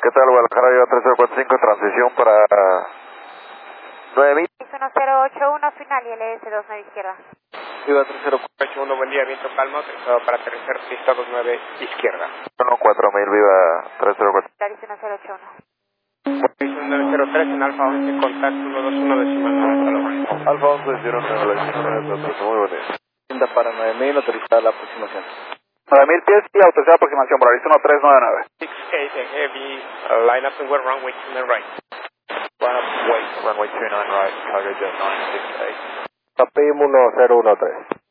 ¿Qué tal, Guadalajara? Viva 3045, transición para 9000. 1081 final y LS 29 izquierda. Viva 3041, buen día, viento calma, autorizado para aterrizar pista 29 izquierda. 14000, viva 304. Clarice 1081. 903 en Alfa 11, contacto 121 decimal. Alfa 11, 09, muy bonito. Tienda para 9000, autorizada la aproximación. 9000 pies y autorizada aproximación, Polaris 1399. 68 and heavy, line up and we're runway 29 right. Runway 29 right, cargo jet 968. PIM 1013.